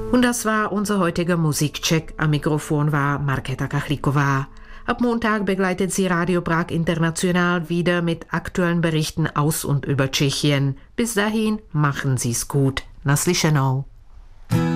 Und das war unser heutiger Musikcheck. Am Mikrofon war Markéta Kachlíková. Ab Montag begleitet sie Radio Prag International wieder mit aktuellen Berichten aus und über Tschechien. Bis dahin, machen Sie's gut. Naslyšenou.